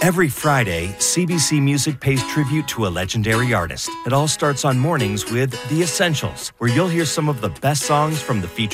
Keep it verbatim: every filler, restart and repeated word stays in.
Every Friday, C B C Music pays tribute to a legendary artist. It all starts on mornings with The Essentials, where you'll hear some of the best songs from the featured